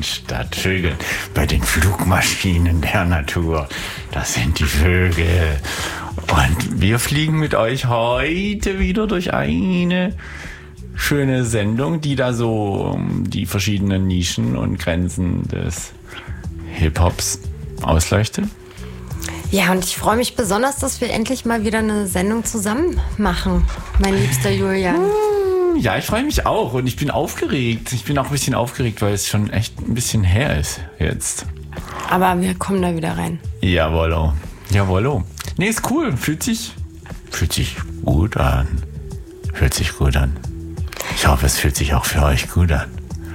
den Stadtvögeln, bei den Flugmaschinen der Natur. Das sind die Vögel. Und wir fliegen mit euch heute wieder durch eine schöne Sendung, die da so die verschiedenen Nischen und Grenzen des Hip-Hops ausleuchtet. Ja, und ich freue mich besonders, dass wir endlich mal wieder eine Sendung zusammen machen, mein liebster Julian. Ja, ich freue mich auch und ich bin aufgeregt. Ich bin auch ein bisschen aufgeregt, weil es schon echt ein bisschen her ist jetzt. Aber wir kommen da wieder rein. Jawollo. Jawollo. Nee, ist cool. Fühlt sich gut an. Fühlt sich gut an. Ich hoffe, es fühlt sich auch für euch gut an.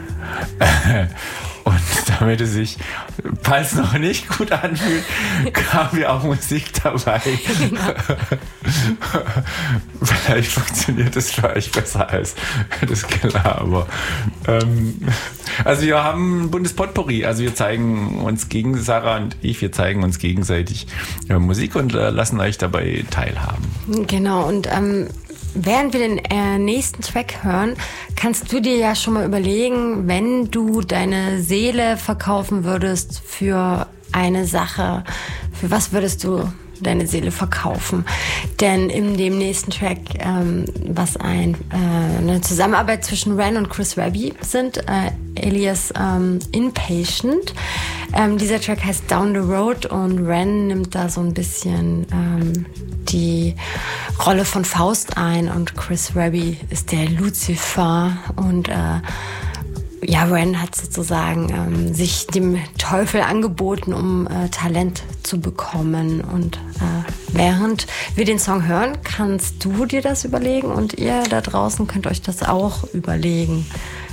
Und damit es sich, falls noch nicht gut anfühlt, haben wir auch Musik dabei. Genau. Vielleicht funktioniert das für euch besser als das Gelaber. Also wir haben ein buntes Potpourri. Also wir zeigen uns Sarah und ich, wir zeigen uns gegenseitig Musik und lassen euch dabei teilhaben. Genau, und während wir den nächsten Track hören, kannst du dir ja schon mal überlegen, wenn du deine Seele verkaufen würdest für eine Sache, für was würdest du deine Seele verkaufen? Denn in dem nächsten Track, was eine Zusammenarbeit zwischen Ren und Chris Webby sind, alias Inpatient. Dieser Track heißt Down the Road und Ren nimmt da so ein bisschen die Rolle von Faust ein und Chris Webby ist der Lucifer und Ren hat sozusagen sich dem Teufel angeboten, um Talent zu bekommen. Und während wir den Song hören, kannst du dir das überlegen und ihr da draußen könnt euch das auch überlegen.